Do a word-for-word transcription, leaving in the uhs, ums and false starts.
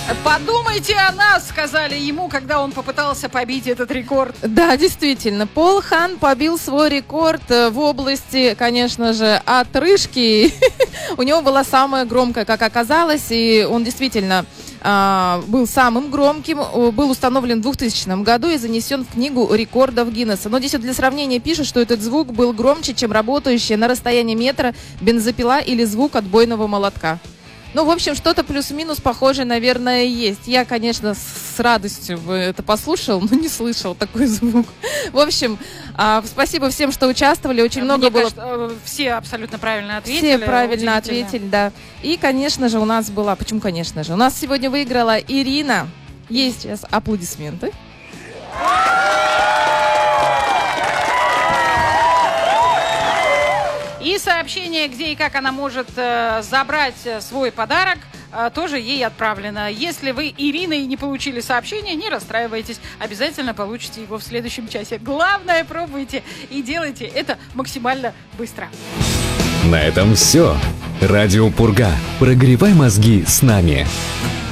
Подумайте о нас, сказали ему, когда он попытался побить этот рекорд. Да, действительно, Пол Хан побил свой рекорд в области, конечно же, отрыжки. У него была самая громкая, как оказалось, и он действительно а, был самым громким, был установлен в двухтысячном году и занесен в книгу рекордов Гиннесса. Но здесь вот для сравнения пишут, что этот звук был громче, чем работающая на расстоянии метра бензопила или звук отбойного молотка. Ну, в общем, что-то плюс-минус похожее, наверное, есть. Я, конечно, с радостью бы это послушал, но не слышал такой звук. В общем, спасибо всем, что участвовали. Очень Мне много кажется, было... Все абсолютно правильно ответили. Все правильно ответили, да. И, конечно же, у нас была... Почему, конечно же? У нас сегодня выиграла Ирина. Есть сейчас аплодисменты. И сообщение, где и как она может э, забрать свой подарок, э, тоже ей отправлено. Если вы, Ирина, и не получили сообщение, не расстраивайтесь. Обязательно получите его в следующем часе. Главное, пробуйте и делайте это максимально быстро. На этом все. Радио Пурга. Прогревай мозги с нами.